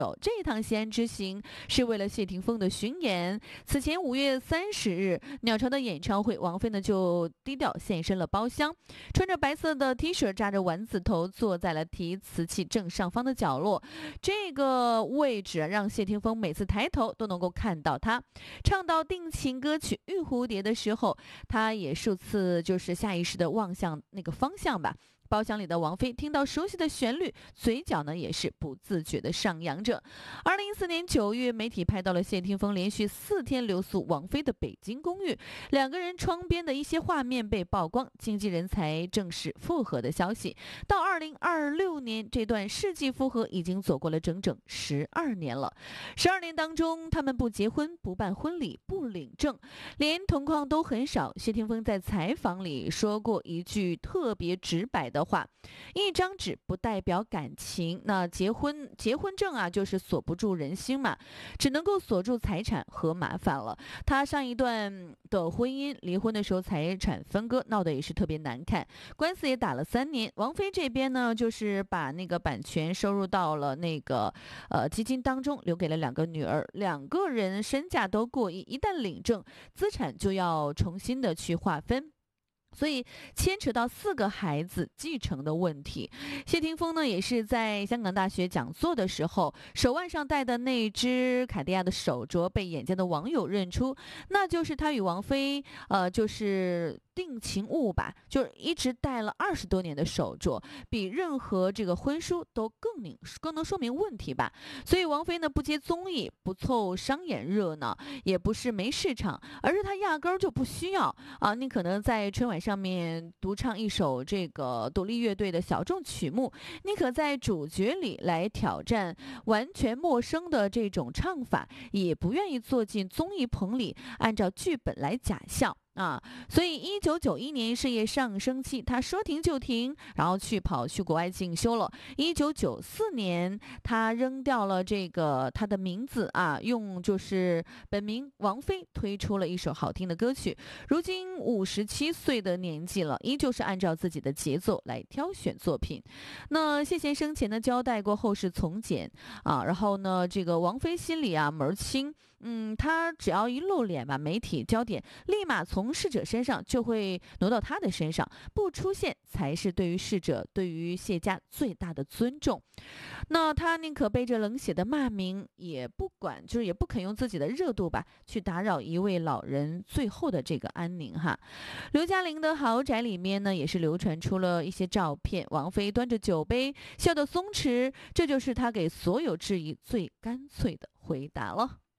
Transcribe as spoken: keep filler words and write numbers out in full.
这一趟西安之行是为了谢霆锋的巡演。此前五月三十日，鸟巢的演唱会，王菲呢就低调现身了包厢，穿着白色的 T 恤，扎着丸子头，坐在了提词器正上方的角落。这个位置让谢霆锋每次抬头都能够看到他。唱到定情歌曲《玉蝴蝶》的时候，他也数次就是下意识地望向那个方向吧。包厢里的王菲听到熟悉的旋律，嘴角呢也是不自觉地上扬着。二零一四年九月，媒体拍到了谢霆锋连续四天留宿王菲的北京公寓，两个人窗边的一些画面被曝光，经纪人才证实复合的消息。到二零二六年，这段世纪复合已经走过了整整十二年了。十二年当中，他们不结婚，不办婚礼，不领证，连同框都很少。谢霆锋在采访里说过一句特别直白的话：一张纸不代表感情，那结婚结婚证啊，就是锁不住人心嘛，只能够锁住财产和麻烦了。他上一段的婚姻离婚的时候，财产分割闹得也是特别难看，官司也打了三年。王菲这边呢，就是把那个版权收入到了那个呃基金当中，留给了两个女儿，两个人身价都过亿，一旦领证，资产就要重新的去划分。所以牵扯到四个孩子继承的问题。谢霆锋呢，也是在香港大学讲座的时候，手腕上戴的那只卡地亚的手镯被眼尖的网友认出，那就是他与王菲呃就是定情物吧，就是一直戴了二十多年的手镯，比任何这个婚书都更能更能说明问题吧。所以王菲呢，不接综艺，不凑商演热闹，也不是没市场，而是她压根儿就不需要啊。你可能在春晚上面独唱一首这个独立乐队的小众曲目，你可在主角里来挑战完全陌生的这种唱法，也不愿意坐进综艺棚里按照剧本来假笑啊。所以一九九一年事业上升期，他说停就停，然后去跑去国外进修了。一九九四年，他扔掉了这个他的名字啊，用就是本名王菲推出了一首好听的歌曲。如今五十七岁的年纪了，依旧是按照自己的节奏来挑选作品。那谢贤生前呢交代过后事从简啊，然后呢这个王菲心里啊门儿清。嗯，他只要一露脸吧，媒体焦点立马从逝者身上就会挪到他的身上，不出现才是对于逝者、对于谢家最大的尊重。那他宁可背着冷血的骂名，也不管，就是也不肯用自己的热度吧，去打扰一位老人最后的这个安宁哈。刘嘉玲的豪宅里面呢，也是流传出了一些照片，王菲端着酒杯，笑得松弛，这就是他给所有质疑最干脆的回答了。